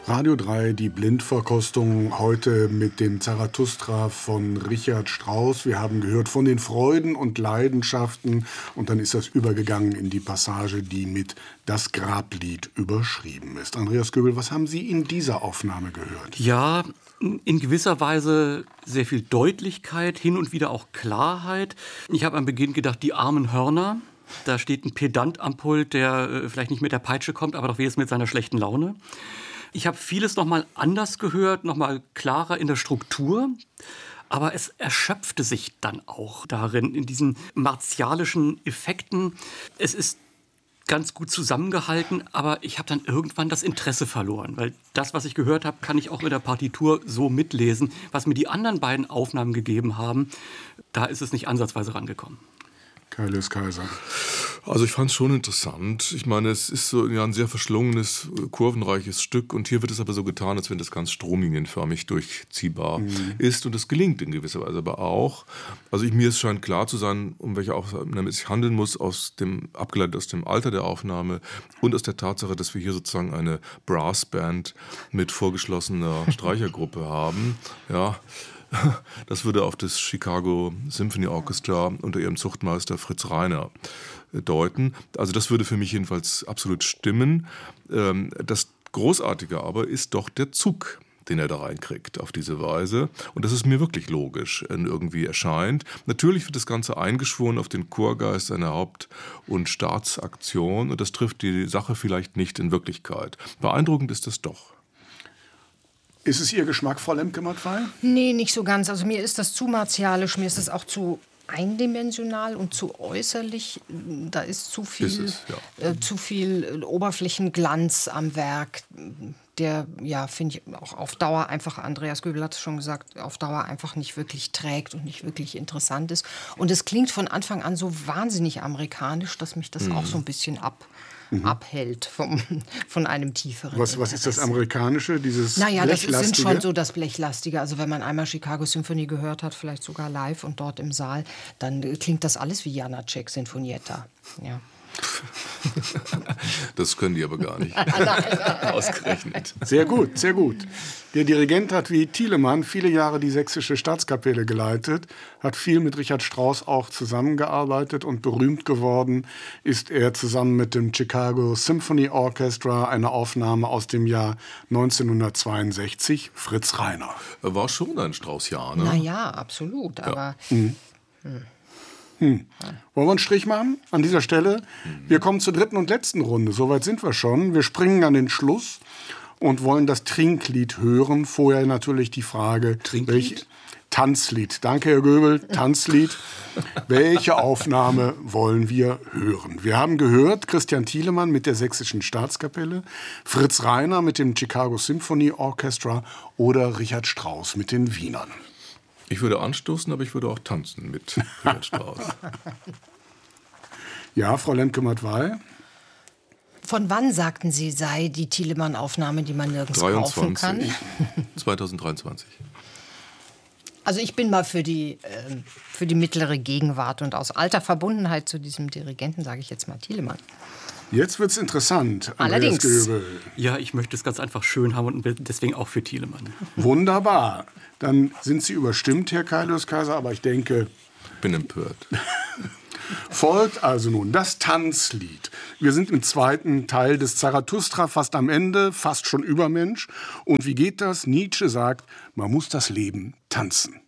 Radio 3, die Blindverkostung, heute mit dem Zarathustra von Richard Strauss. Wir haben gehört von den Freuden und Leidenschaften und dann ist das übergegangen in die Passage, die mit Das Grablied überschrieben ist. Andreas Göbel, was haben Sie in dieser Aufnahme gehört? Ja, in gewisser Weise sehr viel Deutlichkeit, hin und wieder auch Klarheit. Ich habe am Beginn gedacht, die armen Hörner. Da steht ein Pedant am Pult, der vielleicht nicht mit der Peitsche kommt, aber doch wenigstens mit seiner schlechten Laune. Ich habe vieles noch mal anders gehört, noch mal klarer in der Struktur. Aber es erschöpfte sich dann auch darin, in diesen martialischen Effekten. Es ist ganz gut zusammengehalten, aber ich habe dann irgendwann das Interesse verloren. Weil das, was ich gehört habe, kann ich auch in der Partitur so mitlesen. Was mir die anderen beiden Aufnahmen gegeben haben, da ist es nicht ansatzweise rangekommen. Kaius Kaiser. Also ich fand es schon interessant. Ich meine, es ist so ein sehr verschlungenes, kurvenreiches Stück und hier wird es aber so getan, als wenn das ganz stromlinienförmig durchziehbar ist und es gelingt in gewisser Weise aber auch. Also mir scheint klar zu sein, um welche Aufnahme es sich handeln muss, abgeleitet aus dem Alter der Aufnahme und aus der Tatsache, dass wir hier sozusagen eine Brassband mit vorgeschlossener Streichergruppe haben. Ja. Das würde auf das Chicago Symphony Orchestra unter ihrem Zuchtmeister Fritz Reiner deuten. Also das würde für mich jedenfalls absolut stimmen. Das Großartige aber ist doch der Zug, den er da reinkriegt auf diese Weise. Und das ist mir wirklich logisch irgendwie erscheint. Natürlich wird das Ganze eingeschworen auf den Chorgeist einer Haupt- und Staatsaktion. Und das trifft die Sache vielleicht nicht in Wirklichkeit. Beeindruckend ist das doch. Ist es Ihr Geschmack, Frau Lemke-Mattwey? Nee, nicht so ganz. Also mir ist das zu martialisch, mir ist das auch zu eindimensional und zu äußerlich. Da ist zu viel, zu viel Oberflächenglanz am Werk, der, ja, finde ich, auch auf Dauer einfach, Andreas Göbel hat es schon gesagt, auf Dauer einfach nicht wirklich trägt und nicht wirklich interessant ist. Und es klingt von Anfang an so wahnsinnig amerikanisch, dass mich das auch so ein bisschen abhält von einem tieferen Was ist das Amerikanische, dieses Naja, das Blechlastige? sind schon so das Blechlastige. Also wenn man einmal Chicago Symphony gehört hat, vielleicht sogar live und dort im Saal, dann klingt das alles wie Janáček Sinfonietta. Ja. Das können die aber gar nicht. Ausgerechnet. Sehr gut, sehr gut. Der Dirigent hat wie Thielemann viele Jahre die Sächsische Staatskapelle geleitet, hat viel mit Richard Strauss auch zusammengearbeitet und berühmt geworden ist er zusammen mit dem Chicago Symphony Orchestra, eine Aufnahme aus dem Jahr 1962, Fritz Reiner. Er war schon ein Straussianer. Naja, absolut, aber... Wollen wir einen Strich machen an dieser Stelle? Wir kommen zur dritten und letzten Runde. Soweit sind wir schon. Wir springen an den Schluss und wollen das Trinklied hören. Vorher natürlich die Frage... Trinklied? Tanzlied. Danke, Herr Göbel. Tanzlied. Welche Aufnahme wollen wir hören? Wir haben gehört Christian Thielemann mit der Sächsischen Staatskapelle, Fritz Reiner mit dem Chicago Symphony Orchestra oder Richard Strauss mit den Wienern. Ich würde anstoßen, aber ich würde auch tanzen mit Richard Strauss. Ja, Frau Lemke-Mattwey? Von wann, sagten Sie, sei die Thielemann-Aufnahme, die man nirgends kaufen kann? 2023. Also ich bin mal für die mittlere Gegenwart und aus alter Verbundenheit zu diesem Dirigenten sage ich jetzt mal Thielemann. Jetzt wird's interessant, Andreas Allerdings. Göbel. Ja, ich möchte es ganz einfach schön haben und bin deswegen auch für Thielemann. Wunderbar. Dann sind Sie überstimmt, Herr Kaius Kaiser, aber ich denke... Bin empört. Folgt also nun das Tanzlied. Wir sind im zweiten Teil des Zarathustra, fast am Ende, fast schon Übermensch. Und wie geht das? Nietzsche sagt, man muss das Leben tanzen.